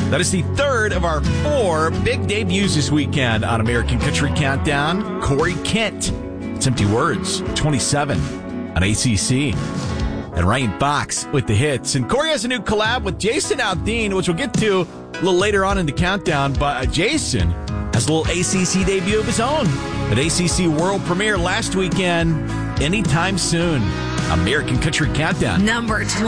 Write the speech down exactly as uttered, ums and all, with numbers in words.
That is the third of our four big debuts this weekend on American Country Countdown. Corey Kent, It's Empty Words, twenty-seven on A C C. And Ryan Fox with the hits. And Corey has a new collab with Jason Aldean, which we'll get to a little later on in the countdown. But uh, Jason has a little A C C debut of his own. At A C C World Premiere last weekend. Anytime soon. American Country Countdown. Number twenty.